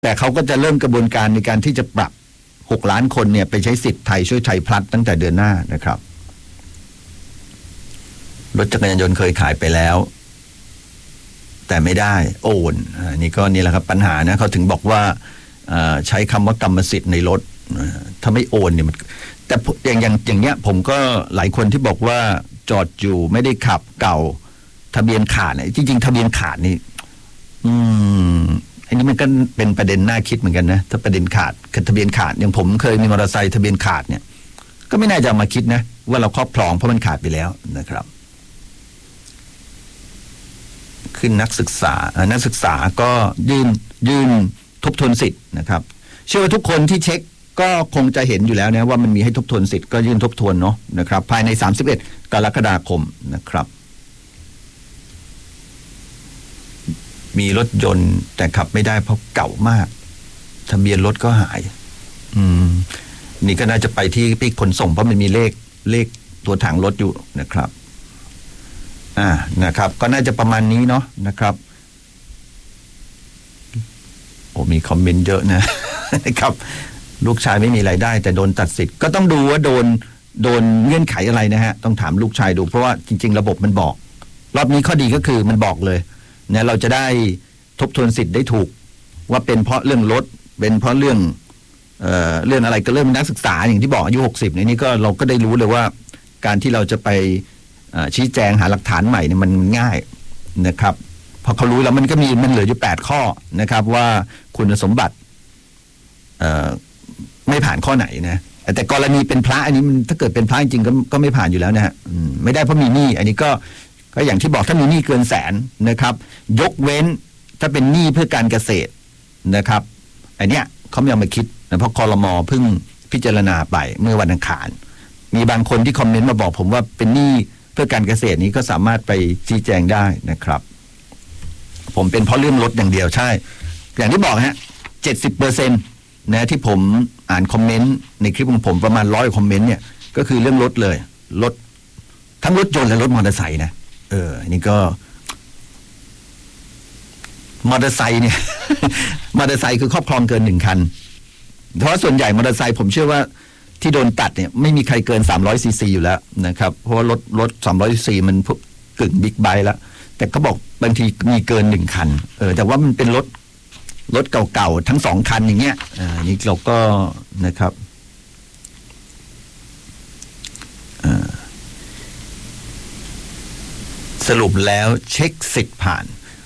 แต่เขาก็จะเริ่มกระบวนการในการที่จะปรับ6 ล้านคนเนี่ยไปใช้สิทธิ์ไทยช่วยไทยพลัดตั้งแต่เดือนหน้านะครับรถจักรยานยนต์เคยขายไปแล้วแต่ไม่ได้โอนนี่แหละครับปัญหานะเขาถึงบอกว่าใช้คำว่ากรรมสิทธิ์ในรถถ้าไม่โอนเนี่ยมันแต่อย่างเงี้ยผมก็หลายคนที่บอกว่าจอดอยู่ไม่ได้ขับเก่าทะเบียนขาดเนี่ยจริงๆทะเบียนขาดนี่อันนี้มันก็เป็นประเด็นน่าคิดเหมือนกันนะถ้าประเด็นขาดทะเบียนขาดอย่างผมเคยมีมอเตอร์ไซค์ทะเบียนขาดเนี่ยก็ไม่น่าจะมาคิดนะว่าเราครอบครองเพราะมันขาดไปแล้วนะครับขึ้นนักศึกษาก็ยื่นทบทวนสิทธิ์นะครับเชื่อว่าทุกคนที่เช็คก็คงจะเห็นอยู่แล้วนะว่ามันมีให้ทบทวนสิทธิ์ก็ยื่นทบทวนเนาะนะครับภายใน31 กรกฎาคมนะครับมีรถยนต์แต่ขับไม่ได้เพราะเก่ามากทะเบียนรถก็หายนี่ก็น่าจะไปที่พี่ขนส่งเพราะมันมีเลขตัวถังรถอยู่นะครับนะครับก็น่าจะประมาณนี้เนาะนะครับโอ้มีคอมเมนต์เยอะนะครับลูกชายไม่มีรายได้แต่โดนตัดสิทธิ์ก็ต้องดูว่าโดนเงื่อนไขอะไรนะฮะต้องถามลูกชายดูเพราะว่าจริงๆระบบมันบอกรอบนี้ข้อดีก็คือมันบอกเลยเนี่ยเราจะได้ทบทวนสิทธิ์ได้ถูกว่าเป็นเพราะเรื่องรถเป็นเพราะเรื่องอะไรก็เรื่องนักศึกษาอย่างที่บอกอายุ60ในนี้ก็เราก็ได้รู้เลยว่าการที่เราจะไปชี้แจงหาหลักฐานใหม่เนี่ยมันง่ายนะครับพอเขารู้แล้วมันเหลืออยู่8ข้อนะครับว่าคุณสมบัติไม่ผ่านข้อไหนนะแต่กรณีเป็นพระอันนี้มันถ้าเกิดเป็นพระจริงๆก็ไม่ผ่านอยู่แล้วนะฮะไม่ได้เพราะมีหนี้อันนี้ก็อย่างที่บอกถ้ามีหนี้เกิน100,000นะครับยกเว้นถ้าเป็นหนี้เพื่อการเกษตรนะครับอันเนี้ยเขาไม่เอามาคิดนะเพราะครม.เพิ่งพิจารณาไปเมื่อวันอังคารมีบางคนที่คอมเมนต์มาบอกผมว่าเป็นหนี้เพื่อการเกษตรนี้ก็สามารถไปชี้แจงได้นะครับผมเป็นเพราะเรื่องรถอย่างเดียวใช่อย่างที่บอกฮะ 70% นะที่ผมอ่านคอมเมนต์ในคลิปของผมประมาณ100 คอมเมนต์เนี่ยก็คือเรื่องรถเลยรถทั้งรถยนต์และรถมอเตอร์ไซค์นะนี่ก็มอเตอร์ไซค์เนี่ย มอเตอร์ไซค์คือครอบครองเกิน1 คันเพราะส่วนใหญ่มอเตอร์ไซค์ผมเชื่อว่าที่โดนตัดเนี่ยไม่มีใครเกิน300 ซีซีอยู่แล้วนะครับเพราะว่ารถ300 ซีซีมันกึ่งบิ๊กไบค์แล้วแต่เขาบอกบางทีมีเกิน1 คันแต่ว่ามันเป็นรถเก่าๆทั้ง2 คันอย่างเงี้ยนี่เราก็นะครับสรุปแล้วเช็คสิทธิ์ผ่าน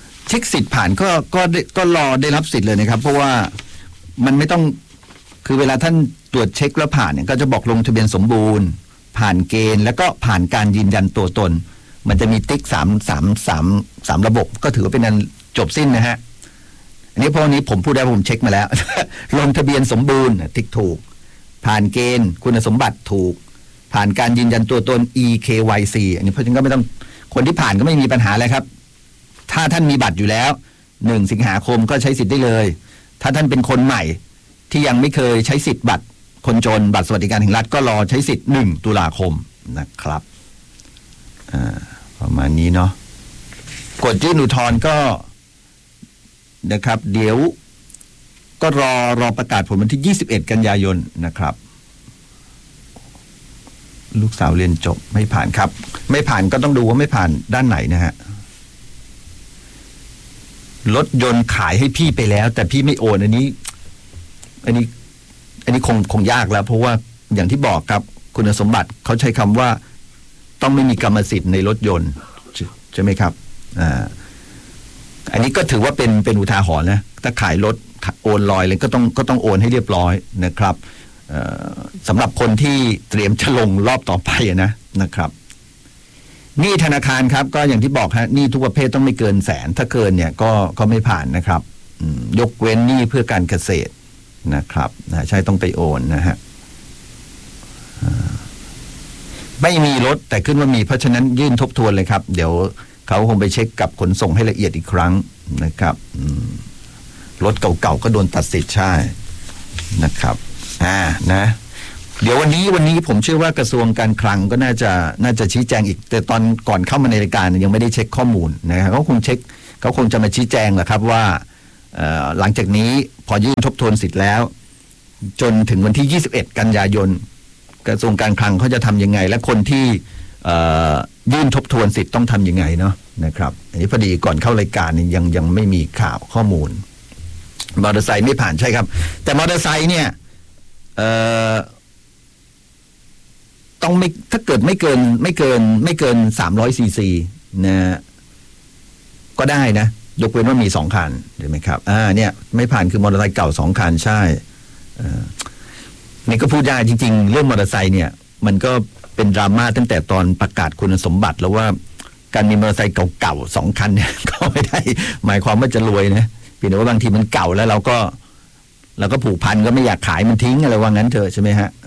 ก็รอได้รับสิทธิ์เลยนะครับเพราะว่ามันไม่ต้องคือเวลาท่านตรวจเช็คแล้วผ่านเนี่ยก็จะบอกลงทะเบียนสมบูรณ์ผ่านเกณฑ์แล้วก็ผ่านการยืนยันตัวตนมันจะมีติ๊ก3ระบบก็ถือว่าเป็นอันจบสิ้นนะฮะอันนี้เพราะนี้ผมพูดได้ผมเช็คมาแล้ว ลงทะเบียนสมบูรณ์ติ๊กถูกผ่านเกณฑ์คุณสมบัติถูกผ่านการยืนยันตัวตน EKYC อันนี้เพราะฉะนั้นก็ไม่ต้องคนที่ผ่านก็ไม่มีปัญหาเลยครับถ้าท่านมีบัตรอยู่แล้ว1 สิงหาคมก็ใช้สิทธิ์ได้เลยถ้าท่านเป็นคนใหม่ที่ยังไม่เคยใช้สิทธิ์บัตรคนจนบัตรสวัสดิการแห่งรัฐก็รอใช้สิทธิ์1 ตุลาคมนะครับประมาณนี้เนาะกดยื่นอุทธรณ์ก็นะครับเดี๋ยวก็รอประกาศผลวันที่21 กันยายนนะครับลูกสาวเรียนจบไม่ผ่านครับไม่ผ่านก็ต้องดูว่าไม่ผ่านด้านไหนนะฮะรถยนต์ขายให้พี่ไปแล้วแต่พี่ไม่โอนอันนี้คงยากแล้วเพราะว่าอย่างที่บอกครับคุณสมบัติเขาใช้คำว่าต้องไม่มีกรรมสิทธิ์ในรถยนต์ใช่ไหมครับอันนี้ก็ถือว่าเป็นอุทาหรณ์นะถ้าขายรถโอนลอยเลยก็ต้องโอนให้เรียบร้อยนะครับสำหรับคนที่เตรียมจะลงรอบต่อไปนะครับหนี้ธนาคารครับก็อย่างที่บอกฮะหนี้ทุกประเภทต้องไม่เกิน100,000ถ้าเกินเนี่ยก็ไม่ผ่านนะครับยกเว้นหนี้เพื่อการเกษตรนะครับใช่ต้องไปโอนนะฮะไม่มีรถแต่ขึ้นว่ามีเพราะฉะนั้นยื่นทบทวนเลยครับเดี๋ยวเขาคงไปเช็คกับขนส่งให้ละเอียดอีกครั้งนะครับรถเก่าๆก็โดนตัดสิทธิ์ใช่นะครับนะเดี๋ยววันนี้ผมเชื่อว่ากระทรวงการคลังก็น่าจะชี้แจงอีกแต่ตอนก่อนเข้ามาในรายการยังไม่ได้เช็คข้อมูลนะครับเขาคงจะมาชี้แจงแหละครับว่าหลังจากนี้พอยื่นทบทวนสิทธิ์แล้วจนถึงวันที่21กันยายนกระทรวงการคลังเขาจะทำยังไงและคนที่ยื่นทบทวนสิทธิ์ต้องทำยังไงเนาะนะครับอันนี้พอดีก่อนเข้ารายการนี่ยังไม่มีข่าวข้อมูลมอเตอร์ไซค์ไม่ผ่านใช่ครับแต่มอเตอร์ไซค์เนี่ยต้องไม่ถ้าเกิดไม่เกิน300 ซีซีนะก็ได้นะยกเว้นว่ามี2 คันใช่ไหมครับเนี่ยไม่ผ่านคือมอเตอร์ไซค์เก่า2 คันใช่นี่ก็พูดได้จริงๆเรื่องมอเตอร์ไซค์เนี่ยมันก็เป็นดราม่าตั้งแต่ตอนประกาศคุณสมบัติแล้วว่าการมีมอเตอร์ไซค์เก่าๆ2 คันเนี่ยก็ไม่ได้หมายความว่าจะรวยนะเพียงแต่ว่าบางทีมันเก่าแล้วเราก็ผูกพันก็ไม่อยากขายมันทิ้งอะไรว่างั้นเถอะใช่ไหมฮะ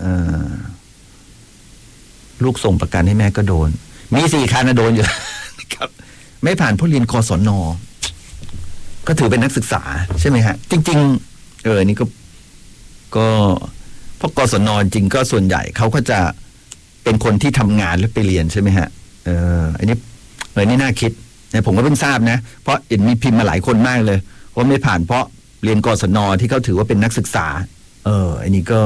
ลูกส่งประกันให้แม่ก็โดนมี4 คันนะโดนอยู่ ครับไม่ผ่านผู้เรียนกศน.ก็ถือเป็นนักศึกษาใช่ไหมฮะจริงๆนี่ก็เพราะกศน.จริงก็ส่วนใหญ่เขาก็จะเป็นคนที่ทำงานแล้วไปเรียนใช่ไหมฮะอันนี้นี่น่าคิดนะผมก็เพิ่งทราบนะเพราะเห็นมีพิมพ์มาหลายคนมากเลยว่าไม่ผ่านเพราะเรียนกศน.ที่เขาถือว่าเป็นนักศึกษาอันนี้ก็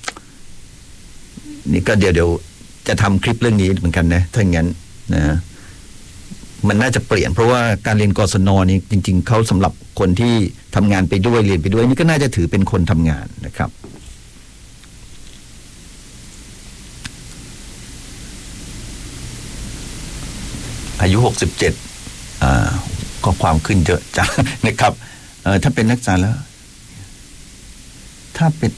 เดี๋ยวจะทำคลิปเรื่องนี้เหมือนกันนะถ้าอย่างนั้นนะมันน่าจะเปลี่ยนเพราะว่าการเรียนกศน.นี่จริงๆเขาสำหรับคนที่ทำงานไปด้วยเรียนไปด้วยนี่ก็น่าจะถือเป็นคนทำงานนะครับอายุ67ก็ความขึ้นเยอะจังนะครับถ้าเป็นนักศึกษาแล้วถ้าเป็น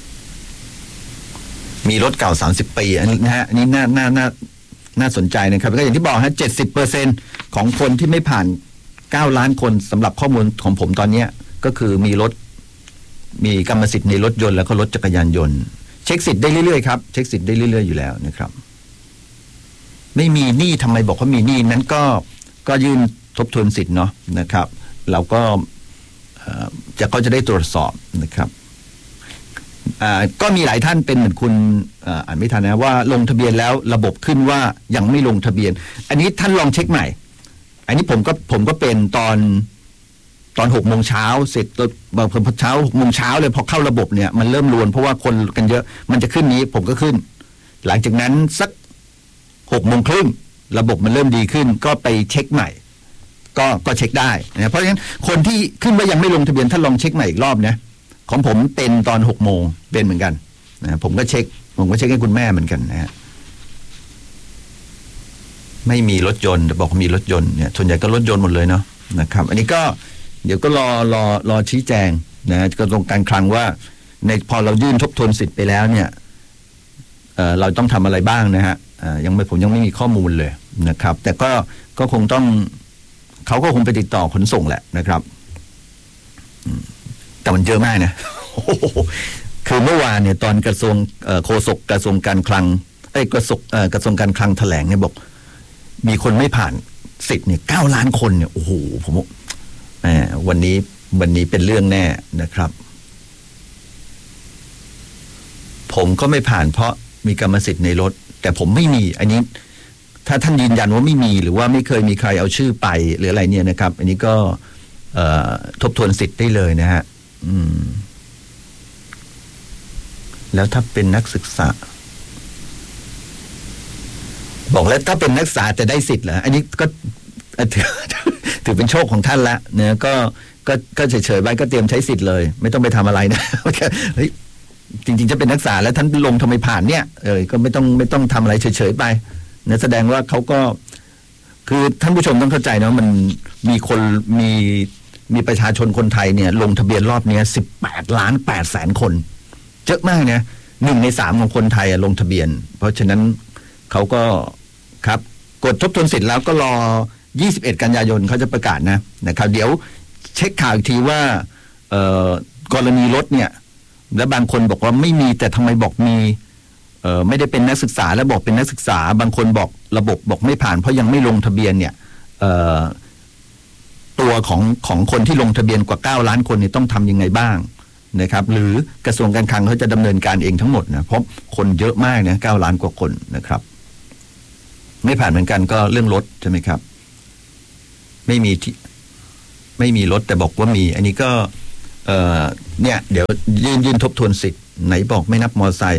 มีรถเก่า30 ปีอันนี้นะฮะอันนี้น่าสนใจนะครับก็อย่างที่บอกฮะ 70% ของคนที่ไม่ผ่าน9 ล้านคนสำหรับข้อมูลของผมตอนนี้ก็คือมีกรรมสิทธิ์ในรถยนต์แล้วก็รถจักรยานยนต์เช็คสิทธิ์ได้เรื่อยๆครับเช็คสิทธิ์ได้เรื่อยๆอยู่แล้วนะครับไม่มีหนี้ทำไมบอกว่ามีหนี้นั้นก็ยื่นทบทวนสิทธิ์เนาะนะครับเราก็เขาจะได้ตรวจสอบนะครับก็มีหลายท่านเป็นเหมือนคุณอ่านไม่ทันนะว่าลงทะเบียนแล้วระบบขึ้นว่ายังไม่ลงทะเบียนอันนี้ท่านลองเช็คใหม่อันนี้ผมก็เป็นตอน6 โมงเช้าเสร็จบางเช้า6 โมงเช้าเลยพอเข้าระบบเนี่ยมันเริ่มรวนเพราะว่าคนกันเยอะมันจะขึ้นนี้ผมก็ขึ้นหลังจากนั้นสัก6 โมงครึ่งระบบมันเริ่มดีขึ้นก็ไปเช็คใหม่ก็เช็คได้นะเพราะฉะนั้นคนที่ขึ้นว่ายังไม่ลงทะเบียนท่านลองเช็คใหม่อีกรอบนะของผมเป็นตอน6 โมงเป็นเหมือนกันนะผมก็เช็คให้คุณแม่เหมือนกันนะฮะไม่มีรถยนต์บอกมีรถยนต์เนี่ยส่วนใหญ่ก็รถยนต์หมดเลยเนาะนะครับอันนี้ก็เดี๋ยวก็รอชี้แจงนะกระทรวงการคลังว่าในพอเรายื่นทบทวนสิทธิ์ไปแล้วเนี่ยเราต้องทำอะไรบ้างนะฮะผมยังไม่มีข้อมูลเลยนะครับแต่ก็คงต้องเขาก็คงไปติดต่อขนส่งแหละนะครับแต่มันเยอะมากนะคือเมื่อวานเนี่ยตอนกระทรวงโฆษกกระทรวงการคลังกระทรวงการคลังแถลงเนี่ยบอกมีคนไม่ผ่านสิทธิ์เนี่ย9 ล้านคนเนี่ยโอ้โหผมวันนี้เป็นเรื่องแน่นะครับผมก็ไม่ผ่านเพราะมีกรรมสิทธิ์ในรถแต่ผมไม่มีอันนี้ถ้าท่านยืนยันว่าไม่มีหรือว่าไม่เคยมีใครเอาชื่อไปหรืออะไรเนี่ยนะครับอันนี้ก็ทบทวนสิทธิ์ได้เลยนะฮะแล้วถ้าเป็นนักศึกษาบอกแล้วถ้าเป็นนักศึกษาจะได้สิทธิ์เหรออันนี้ก็ถือเป็นโชคของท่านละเนะก็เฉยๆไว้ก็เตรียมใช้สิทธิ์เลยไม่ต้องไปทำอะไรนะเฮ้ยจริงๆจะเป็นนักศึกษาแล้วท่านลงทำไมผ่านเนี่ยก็ไม่ต้องทำอะไรเฉยๆไปนะแสดงว่าเขาก็คือท่านผู้ชมต้องเข้าใจนะมันมีประชาชนคนไทยเนี่ยลงทะเบียนรอบนี้18,800,000 คนเยอะมากนะ1 ใน 3ของคนไทยลงทะเบียนเพราะฉะนั้นเขาก็ครับกดทบทวนสิทธิ์แล้วก็รอ21 กันยายนเขาจะประกาศนะครับเดี๋ยวเช็คข่าวอีกทีว่ากรณีรถเนี่ยแล้วบางคนบอกว่าไม่มีแต่ทำไมบอกมีไม่ได้เป็นนักศึกษาแล้วบอกเป็นนักศึกษาบางคนบอกระบบบอกไม่ผ่านเพราะยังไม่ลงทะเบียนเนี่ยตัวของคนที่ลงทะเบียนกว่า9 ล้านคนเนี่ยต้องทำยังไงบ้างนะครับหรือกระทรวงการคลังเขาจะดำเนินการเองทั้งหมดนะเพราะคนเยอะมากนะ9 ล้านกว่าคนนะครับไม่ผ่านเหมือนกันก็เรื่องรถใช่ไหมครับไม่มีรถแต่บอกว่ามีอันนี้ก็เนี่ยเดี๋ยวยื่นทบทวนสิทธิ์ไหนบอกไม่นับมอเตอร์ไซค์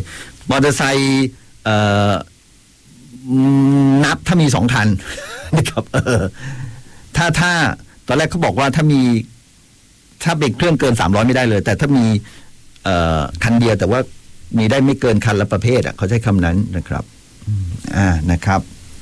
นับถ้ามี2 คันนะครับถ้าตอนแรกเขาบอกว่าถ้าเบรกเครื่องเกิน300ไม่ได้เลยแต่ถ้ามีคันเดียวแต่ว่ามีได้ไม่เกินคันละประเภทเขาใช้คำนั้นนะครับนะครับ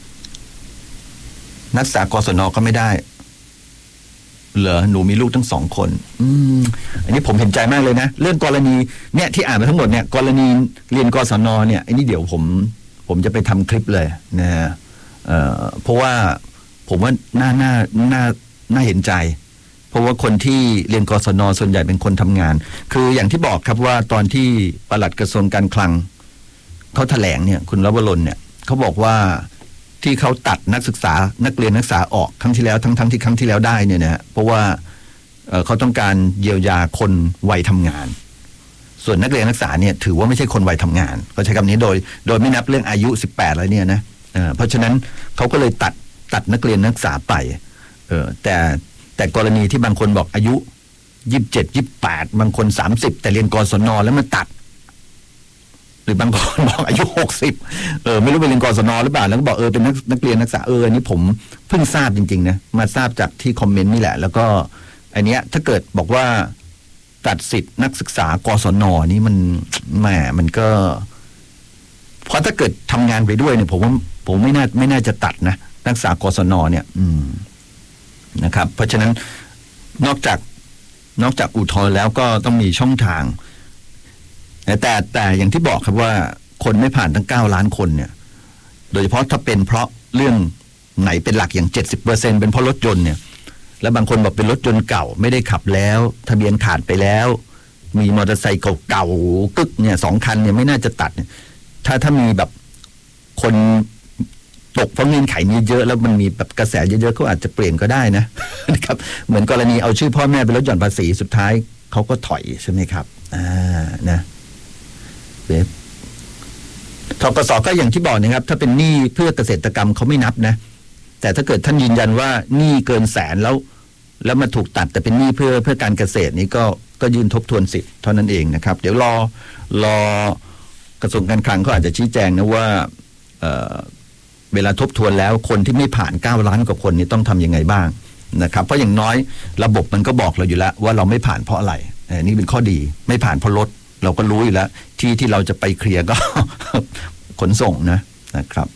นักศึกษากศน.ก็ไม่ได้เหรอหนูมีลูกทั้ง2 คนอันนี้ผมเห็นใจมากเลยนะเรื่องกรณีเนี่ยที่อ่านมาทั้งหมดเนี่ยกรณีเรียนกศน.เนี่ยอันนี้เดี๋ยวผมจะไปทำคลิปเลยนะฮะเพราะว่าผมว่าน่าเห็นใจเพราะว่าคนที่เรียนกศน.ส่วนใหญ่เป็นคนทำงานคืออย่างที่บอกครับว่าตอนที่ปลัดกระทรวงการคลังเขาแถลงเนี่ยคุณรวรนเนี่ยเขาบอกว่าที่เขาตัดนักเรียนนักศึกษาออกครั้งที่แล้วทั้งที่ครั้งที่แล้วได้เนี่ยนะเพราะว่าเขาต้องการเยียวยาคนวัยทำงานส่วนนักเรียนนักศึกษาเนี่ยถือว่าไม่ใช่คนวัยทำงานก็ใช้คำนี้โดยไม่นับเรื่องอายุ18อะไรเนี่ยนะเพราะฉะนั้นเขาก็เลยตัดนักเรียนนักศึกษาไปแต่กรณีที่บางคนบอกอายุ27 28บางคน30แต่เรียนกศน.แล้วมันตัดหรือบางคนบอกอายุ60ไม่รู้ไปเรียนกศน.หรือเปล่าแล้วก็บอกเป็นนักเรียนนักศึกษาอันนี้ผมเพิ่งทราบจริงๆนะมาทราบจากที่คอมเมนต์นี่แหละแล้วก็อันเนี้ยถ้าเกิดบอกว่าตัดสิทธิ์นักศึกษากศน.นี่มันก็เพราะถ้าเกิดทำงานไปด้วยเนี่ยผมไม่น่าจะตัดนะนักศึกษากศน.เนี่ยนะครับเพราะฉะนั้นนอกจากอุทธรณ์แล้วก็ต้องมีช่องทางแต่อย่างที่บอกครับว่าคนไม่ผ่านทั้ง9 ล้านคนเนี่ยโดยเฉพาะถ้าเป็นเพราะเรื่องไหนเป็นหลักอย่าง 70% เป็นเพราะรถยนต์เนี่ยแล้วบางคนบอกเป็นรถยนต์เก่าไม่ได้ขับแล้วทะเบียนขาดไปแล้วมีมอเตอร์ไซค์เก่าๆกึกเนี่ย2 คันเนี่ยไม่น่าจะตัดเนี่ยถ้ามีแบบคนตกเพราะเงื่อนไขนี้เยอะแล้วมันมีแบบกระแสเยอะๆเขาอาจจะเปลี่ยนก็ได้นะครับเหมือนกรณีเอาชื่อพ่อแม่ไปลดหย่อนภาษีสุดท้ายเขาก็ถอยใช่ไหมครับนะธกส.ก็อย่างที่บอกนะครับถ้าเป็นหนี้เพื่อเกษตรกรรมเขาไม่นับนะแต่ถ้าเกิดท่านยืนยันว่าหนี้เกินแสนแล้วมาถูกตัดแต่เป็นหนี้เพื่อการเกษตรนี้ก็ยื่นทบทวนสิทธิ์เท่านั้นเองนะครับเดี๋ยวรอกระทรวงการคลังเขาอาจจะชี้แจงนะว่าเวลาทบทวนแล้วคนที่ไม่ผ่าน9 ล้านกว่าคนนี้ต้องทำยังไงบ้างนะครับเพราะอย่างน้อยระบบมันก็บอกเราอยู่แล้วว่าเราไม่ผ่านเพราะอะไรนี่เป็นข้อดีไม่ผ่านเพราะรถเราก็รู้อยู่แล้วที่เราจะไปเคลียร์ก็ ขนส่งนะครับ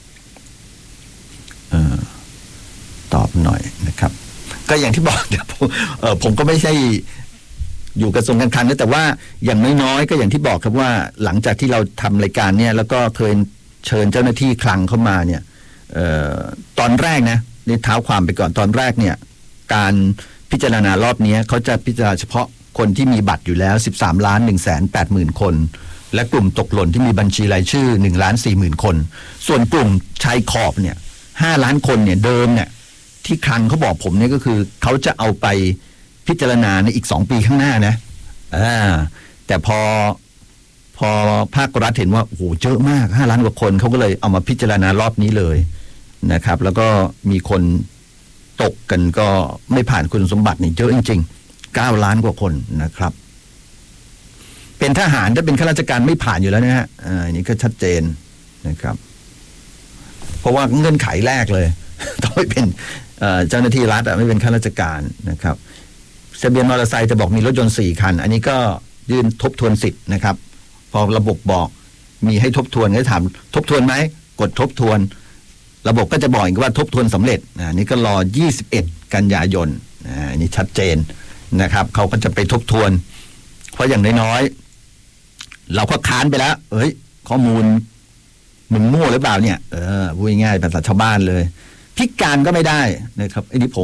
ตอบหน่อยนะครับก็อย่างที่บอกผมก็ไม่ใช่อยู่กระทรวงการคลังนะแต่ว่าอย่างน้อยๆก็อย่างที่บอกครับว่าหลังจากที่เราทำรายการเนี่ยแล้วก็เคยเชิญเจ้าหน้าที่คลังเข้ามาเนี่ยตอนแรกนะนี่เท้าความไปก่อนตอนแรกเนี่ยการพิจารณารอบนี้เขาจะพิจารณาเฉพาะคนที่มีบัตรอยู่แล้ว 13,180,000 คนและกลุ่มตกหล่นที่มีบัญชีรายชื่อ 1,40,000 คนส่วนกลุ่มชายขอบเนี่ย5 ล้านคนเนี่ยเดิมเนี่ยที่คลังเขาบอกผมเนี่ยก็คือเขาจะเอาไปพิจารณาในอีก2 ปีข้างหน้านะแต่พอภาครัฐเห็นว่าโอ้โหเยอะมาก5 ล้านกว่าคนเขาก็เลยเอามาพิจารณารอบนี้เลยนะครับแล้วก็มีคนตกกันก็ไม่ผ่านคุณสมบัตินี่เยอะจริงๆ9 ล้านกว่าคนนะครับเป็นทหารถ้าเป็นข้าราชการไม่ผ่านอยู่แล้วนะฮะอันนี้ก็ชัดเจนนะครับเพราะว่าเงื่อนไขแรกเลย ต้องไม่เป็นเจ้าหน้าที่รัฐไม่เป็นข้าราชการนะครับทะเบียนมอเตอร์ไซค์จะบอกมีรถยนต์4 คันอันนี้ก็ยื่นทบทวนสิทธิ์นะครับพอระบบบอกมีให้ทบทวนก็ถามทบทวนไหมกดทบทวนระบบก็จะบอกอีกว่าทบทวนสำเร็จนี่ก็รอ21 กันยายนอันนี้ชัดเจนนะครับเขาก็จะไปทบทวนเพราะอย่างน้อยๆเราก็ค้านไปแล้วข้อมูลมึงมั่วหรือเปล่าเนี่ยพูดง่ายๆภาษาชาวบ้านเลยพิการก็ไม่ได้นะครับอันนี้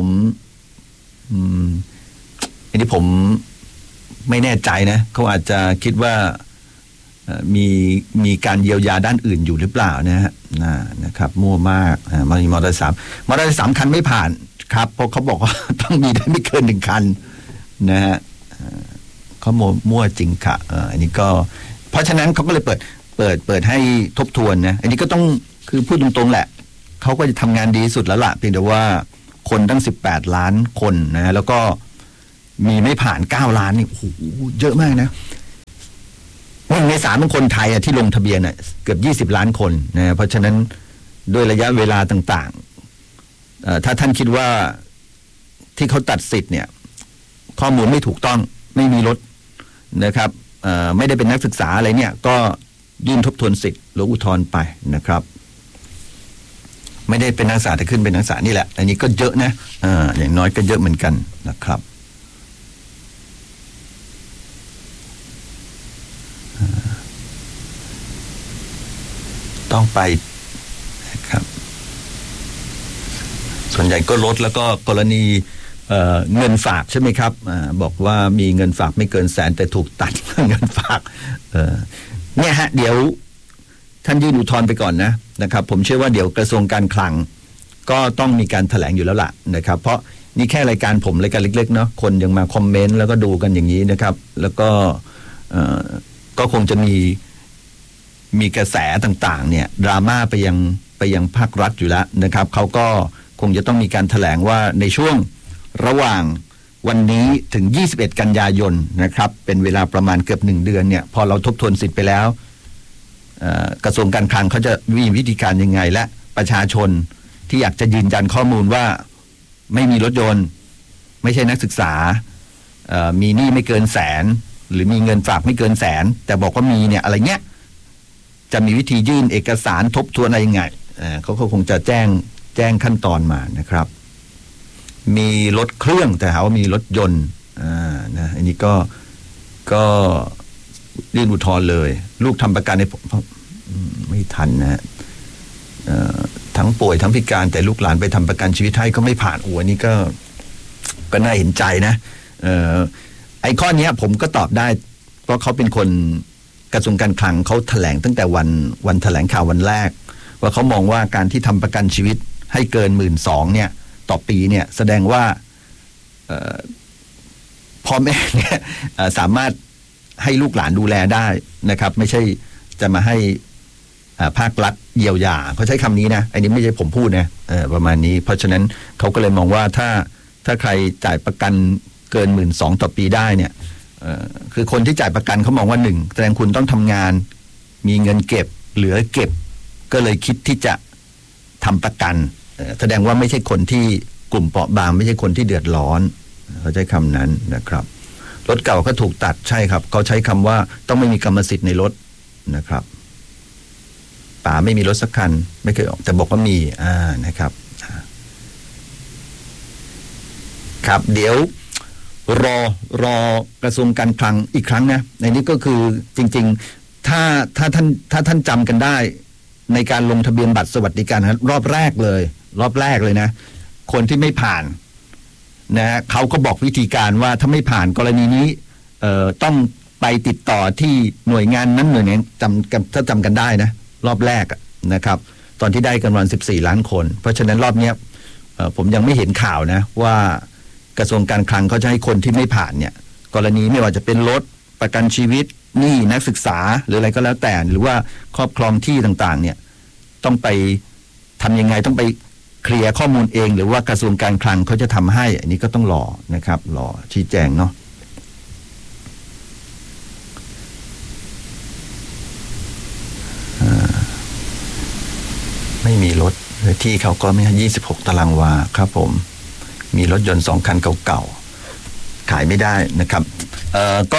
ผมไม่แน่ใจนะเขาอาจจะคิดว่ามีการเยียวยาด้านอื่นอยู่หรือเปล่านะครับมั่วมากมอเตอร์ไซค์3 คันไม่ผ่านครับเพราะเขาบอกว่าต้องมีได้ไม่เกิน1 คันนะฮะเขามั่วจริงค่ะอันนี้ก็เพราะฉะนั้นเขาก็เลยเปิดให้ทบทวนนะอันนี้ก็ต้องคือพูดตรงๆแหละเขาก็จะทำงานดีสุดแล้วล่ะเพียงแต่ว่าคนตั้ง18 ล้านคนนะแล้วก็มีไม่ผ่าน9 ล้านนี่โอ้โหเยอะมากนะ1 ใน 3ของคนไทยที่ลงทะเบียนเกือบ20 ล้านคนนะเพราะฉะนั้นด้วยระยะเวลาต่างๆถ้าท่านคิดว่าที่เขาตัดสิทธิ์เนี่ยข้อมูลไม่ถูกต้องไม่มีรถนะครับไม่ได้เป็นนักศึกษาอะไรเนี่ยก็ยื่นทบทวนสิทธิ์หรืออุทธรณ์ไปนะครับไม่ได้เป็นนักศึกษาแต่ขึ้นเป็นนักศึกษานี่แหละอันนี้ก็เยอะนะอย่างน้อยก็เยอะเหมือนกันนะครับต้องไปครับส่วนใหญ่ก็ลดแล้วก็กรณีเงินฝากใช่ไหมครับบอกว่ามีเงินฝากไม่เกินแสนแต่ถูกตัดเงินฝากเนี่ยฮะเดี๋ยวท่านยื่นอุทธรณ์ไปก่อนนะครับผมเชื่อว่าเดี๋ยวกระทรวงการคลังก็ต้องมีการแถลงอยู่แล้วล่ะนะครับเพราะนี่แค่รายการผมรายการเล็กๆเนาะคนยังมาคอมเมนต์แล้วก็ดูกันอย่างนี้นะครับแล้วก็คงจะมีกระแสต่างๆเนี่ยดราม่าไปยังภาครัฐอยู่แล้วนะครับเขาก็คงจะต้องมีการแถลงว่าในช่วงระหว่างวันนี้ถึง21 กันยายนนะครับเป็นเวลาประมาณเกือบ1 เดือนเนี่ยพอเราทบทวนสิทธิ์ไปแล้วกระทรวงการคลังเขาจะมีวิธีการยังไงและประชาชนที่อยากจะยืนยันข้อมูลว่าไม่มีรถยนต์ไม่ใช่นักศึกษามีหนี้ไม่เกินแสนหรือมีเงินฝากไม่เกินแสนแต่บอกว่ามีเนี่ยอะไรเงี้ยจะมีวิธียื่นเอกสารทบทวนอะไรยังไงเขาคงจะแจ้งขั้นตอนมานะครับมีรถเครื่องแต่หาว่ามีรถยนต์นะอันนี้ก็ยื่นอุทธรณ์เลยลูกทำประกันในไม่ทันนะทั้งป่วยทั้งพิการแต่ลูกหลานไปทำประกันชีวิตให้ก็ไม่ผ่านอันนี้ก็น่าเห็นใจนะไอ้ข้อนี้ผมก็ตอบได้เพราะเขาเป็นคนกระทรวงการคลังเขาแถลงตั้งแต่วันแถลงข่าววันแรกว่าเขามองว่าการที่ทำประกันชีวิตให้เกิน12,000เนี่ยต่อปีเนี่ยแสดงว่าพ่อแม่เนี่ยสามารถให้ลูกหลานดูแลได้นะครับไม่ใช่จะมาให้ภาครัฐเยียวยาเขาใช้คำนี้นะอันนี้ไม่ใช่ผมพูดนะประมาณนี้เพราะฉะนั้นเขาก็เลยมองว่าถ้าใครจ่ายประกันเกิน12,000ต่อปีได้เนี่ยคือคนที่จ่ายประกันเขามองว่า1แสดงคุณต้องทำงานมีเงินเก็บเหลือเก็บก็เลยคิดที่จะทำประกันแสดงว่าไม่ใช่คนที่กลุ่มเปราะบางไม่ใช่คนที่เดือดร้อนเขาใช้คำนั้นนะครับรถเก่าก็ถูกตัดใช่ครับเขาใช้คำว่าต้องไม่มีกรรมสิทธิ์ในรถนะครับป๋าไม่มีรถสักคันไม่เคยออกแต่บอกว่ามีนะครับครับเดี๋ยวรอกระทรวงการคลังอีกครั้งนะในนี้ก็คือจริงๆถ้าท่านจำกันได้ในการลงทะเบียนบัตรสวัสดิการรอบแรกเลยนะคนที่ไม่ผ่านนะเขาก็บอกวิธีการว่าถ้าไม่ผ่านกรณีนี้ต้องไปติดต่อที่หน่วยงานนั้นหน่วยงานถ้าจำกันได้นะรอบแรกนะครับตอนที่ได้กันวัน14 ล้านคนเพราะฉะนั้นรอบนี้ผมยังไม่เห็นข่าวนะว่ากระทรวงการคลังเขาจะให้คนที่ไม่ผ่านเนี่ยกรณีไม่ว่าจะเป็นรถประกันชีวิตหนี้นักศึกษาหรืออะไรก็แล้วแต่หรือว่าครอบครองที่ต่างๆเนี่ยต้องไปทำยังไงต้องไปเคลียร์ข้อมูลเองหรือว่ากระทรวงการคลังเขาจะทำให้อันนี้ก็ต้องรอนะครับรอชี้แจงเนาะไม่มีรถที่เขาก็ไม่ให้26 ตารางวาครับผมมีรถยนต์2 คันเก่าๆขายไม่ได้นะครับก็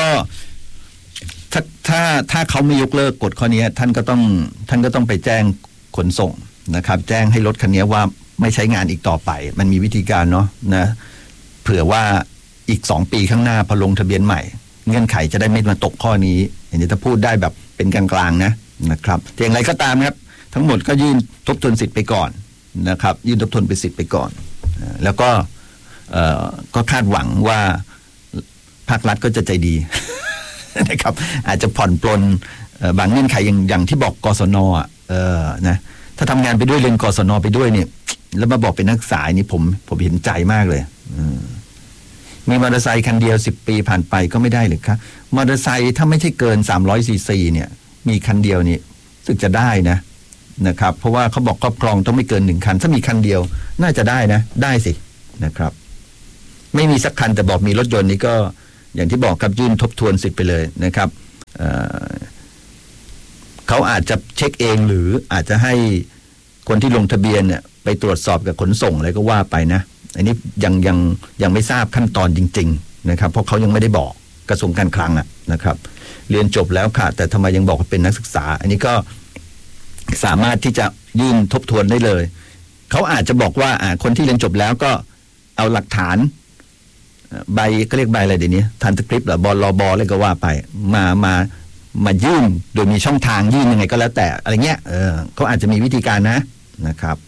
ถ้าเขาไม่ยกเลิกกฎข้อนี้ท่านก็ต้องไปแจ้งขนส่งนะครับแจ้งให้รถคันนี้ว่าไม่ใช้งานอีกต่อไปมันมีวิธีการเนาะนะเผื่อว่าอีก2 ปีข้างหน้าพอลงทะเบียนใหม่เงื่อนไขจะได้ไม่มาตกข้อนี้อย่างนี้ถ้าพูดได้แบบเป็นกลางๆนะครับแต่อย่างไรก็ตามครับทั้งหมดก็ยื่นทบทวนสิทธิ์ไปก่อนนะครับยื่นทบทวนไปสิทธิ์ไปก่อนแล้วก็คาดหวังว่าภาครัฐก็จะใจดี นะครับอาจจะผ่อนปลนบางเงื่อนไขอย่างที่บอกกศนนะถ้าทำงานไปด้วยเรียนกศนไปด้วยเนี่ยแล้วมาบอกเป็นนักศึกษานี่ผมเห็นใจมากเลยมีมอเตอร์ไซค์คันเดียว10 ปีผ่านไปก็ไม่ได้หรือครับมอเตอร์ไซค์ถ้าไม่ใช่เกิน300 ซีซีเนี่ยมีคันเดียวนี่สึกจะได้นะครับเพราะว่าเขาบอกครอบครองต้องไม่เกิน1 คันถ้ามีคันเดียวน่าจะได้นะได้สินะครับไม่มีสักคันแต่บอกมีรถยนต์นี่ก็อย่างที่บอกครับยื่นทบทวนสิทธิ์ไปเลยนะครับเขาอาจจะเช็คเองหรืออาจจะให้คนที่ลงทะเบียนเนี่ยไปตรวจสอบกับขนส่งอะไรก็ว่าไปนะอันนี้ยังไม่ทราบขั้นตอนจริงๆนะครับเพราะเขายังไม่ได้บอกกระทรวงการคลังนะครับเรียนจบแล้วค่ะแต่ทำไมยังบอกว่าเป็นนักศึกษาอันนี้ก็สามารถที่จะยื่นทบทวนได้เลยเขาอาจจะบอกว่าคนที่เรียนจบแล้วก็เอาหลักฐานใบก็เรียกใบอะไรเดี๋ยวนี้ทันสคริปต์หรือบลบอะไรก็ว่าไปมายื่นโดยมีช่องทางยื่นยังไงก็แล้วแต่อะไรเงี้ยเขาอาจจะมีวิธีการนะครับ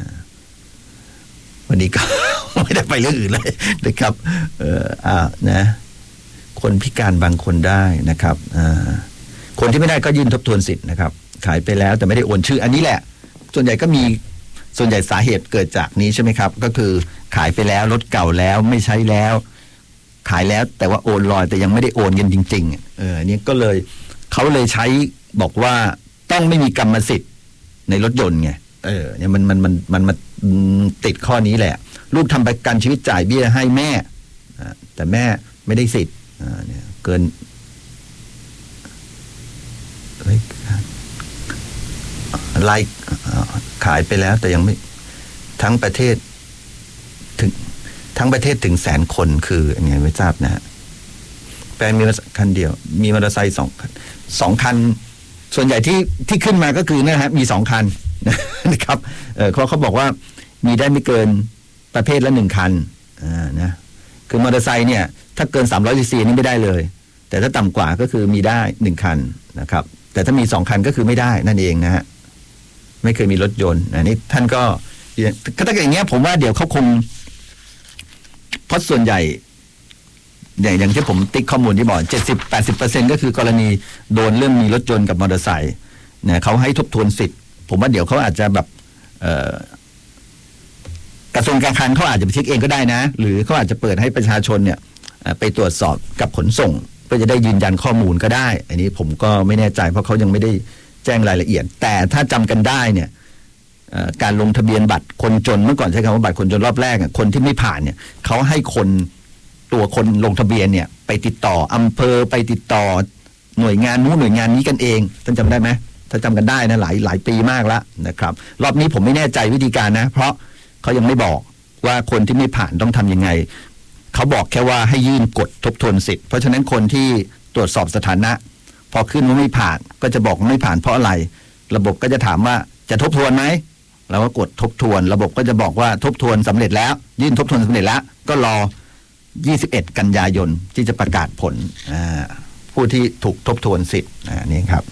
วันนี้ก็ ไม่ได้ไปเรื่องอื่นเลยนะครับนะคนพิการบางคนได้นะครับคนที่ไม่ได้ก็ยื่นทบทวนสิทธิ์นะครับขายไปแล้วแต่ไม่ได้โอนชื่ออันนี้แหละส่วนใหญ่สาเหตุเกิดจากนี้ใช่ไหมครับก็คือขายไปแล้วรถเก่าแล้วไม่ใช้แล้วขายแล้วแต่ว่าโอนลอยแต่ยังไม่ได้โอนกันจริงๆนี่ก็เลยเขาเลยใช้บอกว่าต้องไม่มีกรรมสิทธิ์ในรถยนต์ไงเนี่ยมันมาติดข้อนี้แหละลูกทำประกันชีวิตจ่ายเบี้ยให้แม่แต่แม่ไม่ได้สิทธิ์เนี่ยเกินอะไรขายไปแล้วแต่ยังไม่ทั้งประเทศถึง100,000 คนคือยังไงไม่ทราบนะฮะแปลมีคันเดียวมีมอเตอร์ไซค์2 คันส่วนใหญ่ที่ขึ้นมาก็คือนะฮะมี2 คันนะครับเขาบอกว่ามีได้ไม่เกินประเภทละ1 คันนะคือมอเตอร์ไซค์เนี่ยถ้าเกิน300 ซีซีนี่ไม่ได้เลยแต่ถ้าต่ำกว่าก็คือมีได้1 คันนะครับแต่ถ้ามี2 คันก็คือไม่ได้นั่นเองนะฮะไม่เคยมีรถยนต์อันนี้ท่านก็ถ้าเกิดอย่างเงี้ยผมว่าเดี๋ยวเขาคงเพราะส่วนใหญ่อย่างที่ผมติ๊กข้อมูลที่บอก 70-80% ก็คือกรณีโดนเรื่องมีรถยนต์กับมอเตอร์ไซค์เนี่ยเขาให้ทบทวนสิทธิ์ผมว่าเดี๋ยวเขาอาจจะแบบกระทรวงการคลังเขาอาจจะไปเช็คเองก็ได้นะหรือเขาอาจจะเปิดให้ประชาชนเนี่ยไปตรวจสอบกับขนส่งเพื่อจะได้ยืนยันข้อมูลก็ได้อันนี้ผมก็ไม่แน่ใจเพราะเขายังไม่ได้แจ้งรายละเอียดแต่ถ้าจำกันได้เนี่ยการลงทะเบียนบัตรคนจนเมื่อก่อนใช้คำว่าบัตรคนจนรอบแรกคนที่ไม่ผ่านเนี่ยเขาให้คนลงทะเบียนเนี่ยไปติดต่ออำเภอไปติดต่อหน่วยงานนู้นหน่วยงานนี้กันเองท่านจำได้ไหมถ้าจำกันได้นะหลายปีมากแล้วนะครับรอบนี้ผมไม่แน่ใจวิธีการนะเพราะเขายังไม่บอกว่าคนที่ไม่ผ่านต้องทำยังไงเขาบอกแค่ว่าให้ยื่นกดทบทวนสิทธิ์เพราะฉะนั้นคนที่ตรวจสอบสถานะพอขึ้นว่าไม่ผ่านก็จะบอกว่าไม่ผ่านเพราะอะไรระบบก็จะถามว่าจะทบทวนไหมเราก็กดทบทวนระบบก็จะบอกว่าทบทวนสำเร็จแล้วยื่นทบทวนสำเร็จแล้วก็รอ21 กันยายนที่จะประกาศผลผู้ที่ถูกทบทวนสิทธิ์นี่ครับ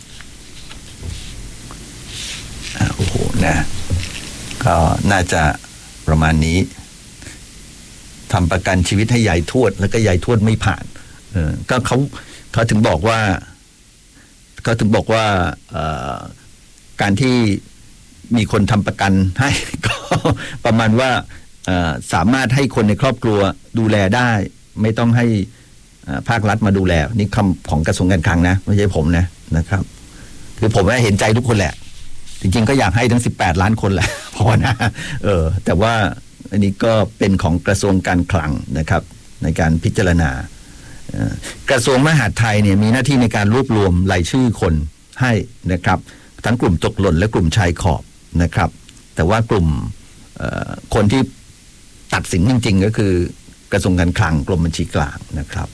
โอ้โหนะก็น่าจะประมาณนี้ทำประกันชีวิตให้ยายทวดแล้วก็ยายทวดไม่ผ่านก็เขาถึงบอกว่าการที่มีคนทำประกันให้ก็ประมาณว่าสามารถให้คนในครอบครัวดูแลได้ไม่ต้องให้ภาครัฐมาดูแลนี่คำของกระทรวงการคลังนะไม่ใช่ผมนะครับคือผมเห็นใจทุกคนแหละจริงๆก็อยากให้ทั้ง18 ล้านคนแหละพอนะแต่ว่าอันนี้ก็เป็นของกระทรวงการคลังนะครับในการพิจารณากระทรวงมหาดไทยเนี่ยมีหน้าที่ในการรวบรวมรายชื่อคนให้นะครับทั้งกลุ่มตกหล่นและกลุ่มชายขอบนะครับแต่ว่ากลุ่มคนที่ตัดสินจริงๆก็คือกระทรวงการคลังกรมบัญชีกลางนะครับ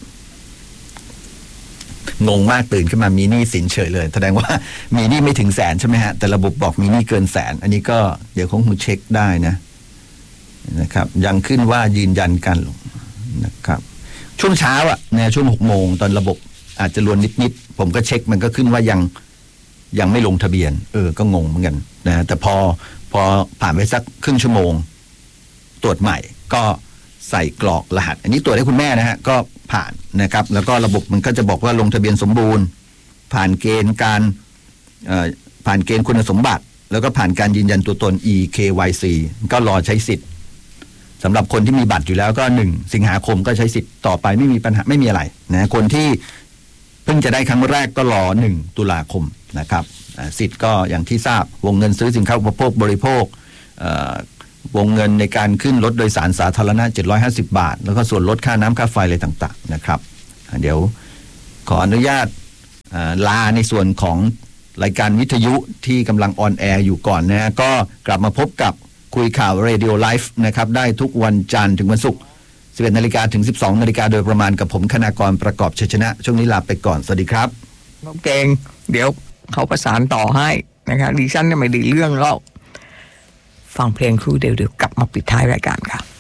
งงมากตื่นขึ้นมามีหนี้สินเฉยเลยแสดงว่ามีหนี้ไม่ถึง100,000ใช่ไหมฮะแต่ระบบบอกมีหนี้เกิน100,000อันนี้ก็เดี๋ยวคงเช็คได้นะครับยังขึ้นว่ายืนยันกันนะครับช่วงเช้าช่วง6 โมงตอนระบบอาจจะรวนนิดๆผมก็เช็คมันก็ขึ้นว่ายังไม่ลงทะเบียนก็งงเหมือนกันนะแต่พอผ่านไปสักครึ่งชั่วโมงตรวจใหม่ก็ใส่กรอกรหัสอันนี้ตรวจให้คุณแม่นะฮะก็ผ่านนะครับแล้วก็ระบบมันก็จะบอกว่าลงทะเบียนสมบูรณ์ผ่านเกณฑ์การผ่านเกณฑ์คุณสมบัติแล้วก็ผ่านการยืนยันตัวตน eKYC ก็รอใช้สิทธิ์สำหรับคนที่มีบัตรอยู่แล้วก็1 สิงหาคมก็ใช้สิทธิ์ต่อไปไม่มีปัญหาไม่มีอะไรนะคนที่เพิ่งจะได้ครั้งแรกก็รอ1 ตุลาคมนะครับสิทธิ์ก็อย่างที่ทราบวงเงินซื้อสินค้าอุปโภคบริโภควงเงินในการขึ้นรถโดยสารสาธารณะ750 บาทแล้วก็ส่วนลดค่าน้ำค่าไฟอะไรต่างๆนะครับเดี๋ยวขออนุญาตลาในส่วนของรายการวิทยุที่กำลังออนแอร์อยู่ก่อนนะก็กลับมาพบกับคุยข่าวเรดิโอไลฟ์นะครับได้ทุกวันจันทร์ถึงวันศุกร์ 11 นาฬิกาถึง 12 นาฬิกาโดยประมาณกับผมคณากรประกอบชัยชนะช่วงนี้ลาไปก่อนสวัสดีครับน้องเก่งเดี๋ยวเขาประสานต่อให้นะครับดิฉันเนี่ยไม่ได้เรื่องแล้วฟังเพลงครู่เดี๋ยวกลับมาปิดท้ายรายการค่ะ